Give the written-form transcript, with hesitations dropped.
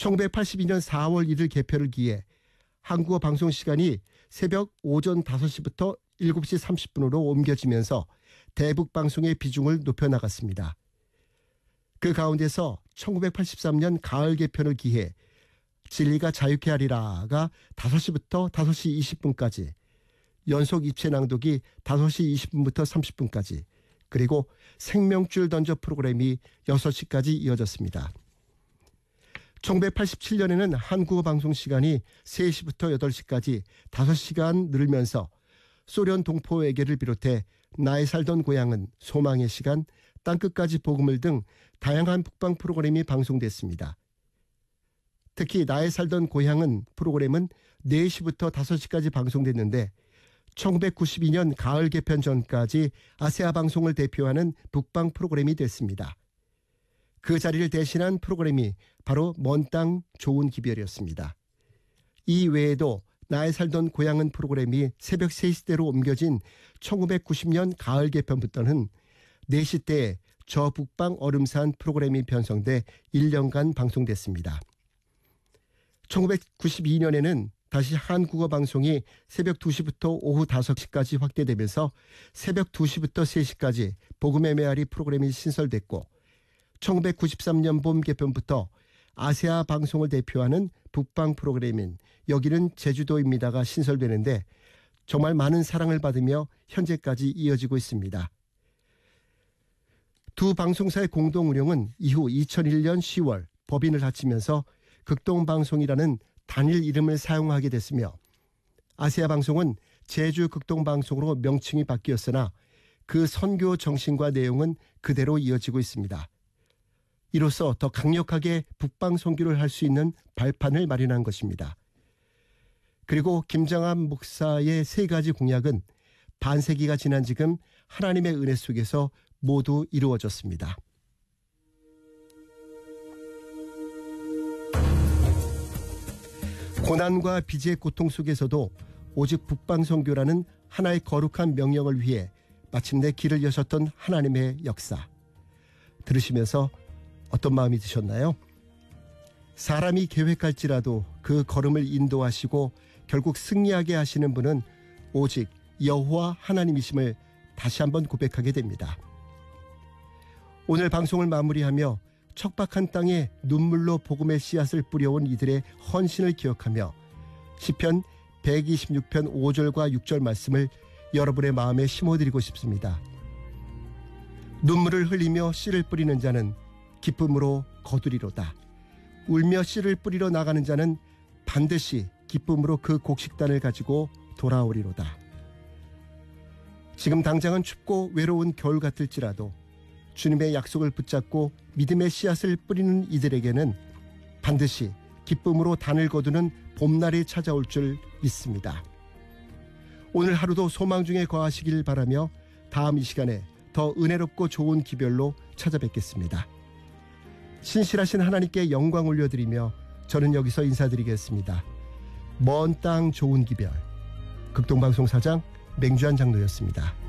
1982년 4월 1일 개편을 기해 한국어 방송 시간이 새벽 오전 5시부터 7시 30분으로 옮겨지면서 대북 방송의 비중을 높여나갔습니다. 그 가운데서 1983년 가을 개편을 기해 진리가 자유케 하리라가 5시부터 5시 20분까지, 연속 입체 낭독이 5시 20분부터 30분까지, 그리고 생명줄 던져 프로그램이 6시까지 이어졌습니다. 1987년에는 한국어 방송 시간이 3시부터 8시까지 5시간 늘면서 소련 동포 외계를 비롯해 나의 살던 고향은, 소망의 시간, 땅끝까지 복음을 등 다양한 북방 프로그램이 방송됐습니다. 특히 나의 살던 고향은 프로그램은 4시부터 5시까지 방송됐는데 1992년 가을 개편 전까지 아세아 방송을 대표하는 북방 프로그램이 됐습니다. 그 자리를 대신한 프로그램이 바로 먼 땅 좋은 기별이었습니다. 이 외에도 나의 살던 고향은 프로그램이 새벽 3시대로 옮겨진 1990년 가을 개편부터는 4시대에 저 북방 얼음산 프로그램이 편성돼 1년간 방송됐습니다. 1992년에는 다시 한국어 방송이 새벽 2시부터 오후 5시까지 확대되면서 새벽 2시부터 3시까지 복음의 메아리 프로그램이 신설됐고, 1993년 봄 개편부터 아세아 방송을 대표하는 북방 프로그램인 여기는 제주도입니다가 신설되는데 정말 많은 사랑을 받으며 현재까지 이어지고 있습니다. 두 방송사의 공동 운영은 이후 2001년 10월 법인을 갖추면서 극동방송이라는 단일 이름을 사용하게 됐으며, 아세아 방송은 제주 극동방송으로 명칭이 바뀌었으나 그 선교 정신과 내용은 그대로 이어지고 있습니다. 이로써 더 강력하게 북방 선교를 할 수 있는 발판을 마련한 것입니다. 그리고 김정한 목사의 3가지 공약은 반세기가 지난 지금 하나님의 은혜 속에서 모두 이루어졌습니다. 고난과 빚의 고통 속에서도 오직 북방 선교라는 하나의 거룩한 명령을 위해 마침내 길을 여셨던 하나님의 역사, 들으시면서 어떤 마음이 드셨나요? 사람이 계획할지라도 그 걸음을 인도하시고 결국 승리하게 하시는 분은 오직 여호와 하나님이심을 다시 한번 고백하게 됩니다. 오늘 방송을 마무리하며 척박한 땅에 눈물로 복음의 씨앗을 뿌려온 이들의 헌신을 기억하며 시편 126편 5절과 6절 말씀을 여러분의 마음에 심어드리고 싶습니다. 눈물을 흘리며 씨를 뿌리는 자는 기쁨으로 거두리로다. 울며 씨를 뿌리러 나가는 자는 반드시 기쁨으로 그 곡식단을 가지고 돌아오리로다. 지금 당장은 춥고 외로운 겨울 같을지라도 주님의 약속을 붙잡고 믿음의 씨앗을 뿌리는 이들에게는 반드시 기쁨으로 단을 거두는 봄날이 찾아올 줄 믿습니다. 오늘 하루도 소망 중에 거하시길 바라며 다음 이 시간에 더 은혜롭고 좋은 기별로 찾아뵙겠습니다. 신실하신 하나님께 영광 올려드리며 저는 여기서 인사드리겠습니다. 먼 땅 좋은 기별, 극동방송 사장 맹주한 장로였습니다.